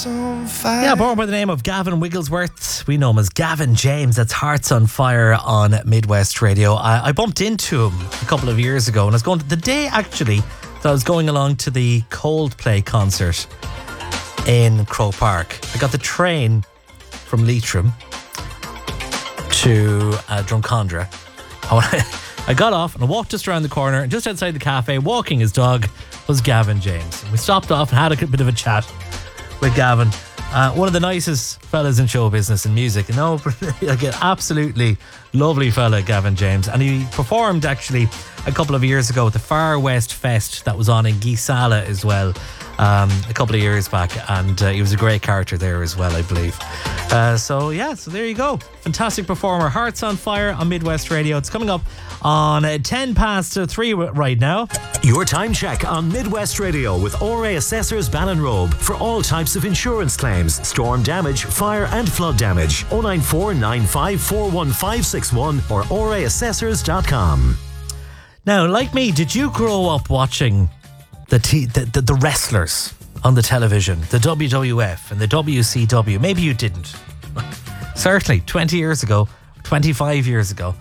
Yeah, born by the name of Gavin Wigglesworth. We know him as Gavin James. That's Hearts on Fire on Midwest Radio. I bumped into him a couple of years ago, and I was going to the day actually that I was going along to the Coldplay concert in Croke Park. I got the train from Leitrim to Drumcondra. I got off and I walked just around the corner, and just outside the cafe, walking his dog, was Gavin James. And we stopped off and had a bit of a chat with Gavin. One of the nicest fellas in show business and music. You know, like an absolutely lovely fella, Gavin James. And he performed actually a couple of years ago at the Far West Fest that was on in Gisala as well, a couple of years back. And he was a great character there as well, I believe. So there you go. Fantastic performer. Hearts on Fire on Midwest Radio. It's coming up on 10 past 3 right now. Your time check on Midwest Radio with ORA Assessors Ballinrobe for all types of insurance claims, storm damage, fire and flood damage. 094 95 41561 or oraassessors.com. Now, like me, did you grow up watching the wrestlers on the television, the WWF and the WCW? Maybe you didn't. Certainly, 20 years ago, 25 years ago,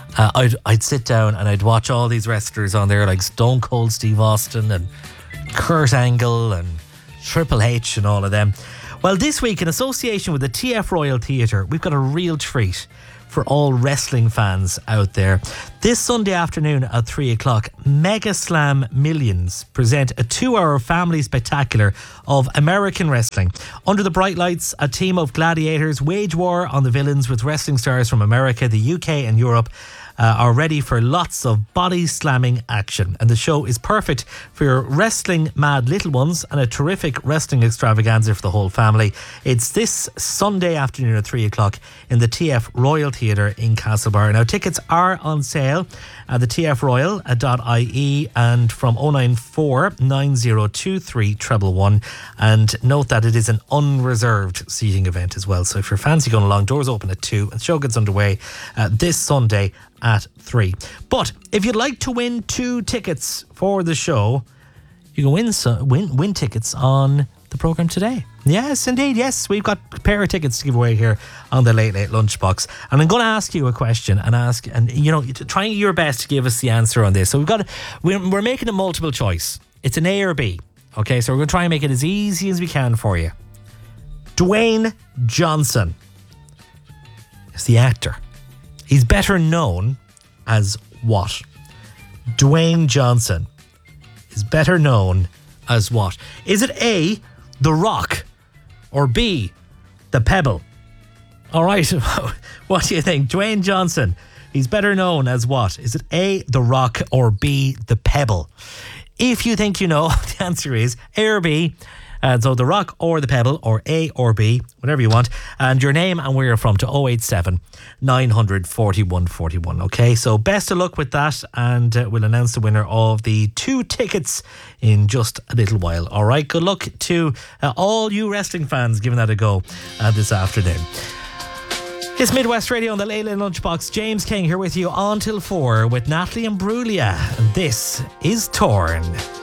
I'd sit down and I'd watch all these wrestlers on there, like Stone Cold Steve Austin and Kurt Angle and Triple H and all of them. Well, this week, in association with the TF Royal Theatre, we've got a real treat for all wrestling fans out there. This Sunday afternoon at 3 o'clock, Mega Slam Millions present a 2-hour family spectacular of American wrestling. Under the bright lights, a team of gladiators wage war on the villains with wrestling stars from America, the UK and Europe are ready for lots of body slamming action. And the show is perfect for your wrestling mad little ones and a terrific wrestling extravaganza for the whole family. It's this Sunday afternoon at 3 o'clock in the TF Royal Theatre in Castlebar. Now, tickets are on sale at the tfroyal.ie and from 094 9023 111. And note that it is an unreserved seating event as well. So if you're fancy going along, doors open at 2 and the show gets underway this Sunday at 3. But if you'd like to win 2 tickets for the show, you can win tickets on the programme today. Yes, indeed. Yes, we've got a pair of tickets to give away here on the Late Late Lunchbox. And I'm going to ask you a question and you know, try your best to give us the answer on this. So we're making a multiple choice. It's an A or B. Okay, so we're going to try and make it as easy as we can for you. Dwayne Johnson is the actor. He's better known as what? Dwayne Johnson is better known as what? Is it A, The Rock, or B, The Pebble? All right, what do you think? Dwayne Johnson, he's better known as what? Is it A, The Rock, or B, The Pebble? If you think you know, the answer is A or B. So The Rock or The Pebble, or A or B, whatever you want, and your name and where you're from to 087 900 4141. Okay, so best of luck with that, and we'll announce the winner of the 2 tickets in just a little while. All right, good luck to all you wrestling fans giving that a go this afternoon. It's Midwest Radio on the Late Late Lunchbox. James King here with you on till 4 with Natalie and Brulia, and this is Torn.